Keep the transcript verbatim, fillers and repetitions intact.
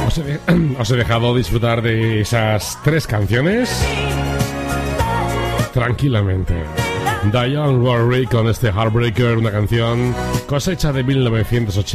os he, de- os he dejado disfrutar de esas tres canciones tranquilamente. Dionne Warwick con este Heartbreaker, una canción cosecha de mil novecientos ochenta.